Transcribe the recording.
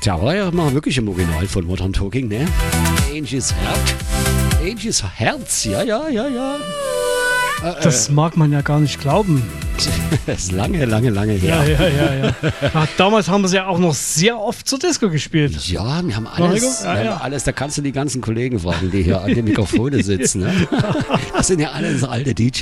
Der war ja mal wirklich im Original von Modern Talking, ne? Angie's Heart. Angie's Herz, ja. Das mag man ja gar nicht glauben. Das ist lange her. Ja. Ach, damals haben wir es ja auch noch sehr oft zur Disco gespielt. Ja, wir haben alles. Alles. Da kannst du die ganzen Kollegen fragen, die hier an den Mikrofone sitzen. Ne? Das sind ja alles alte DJs.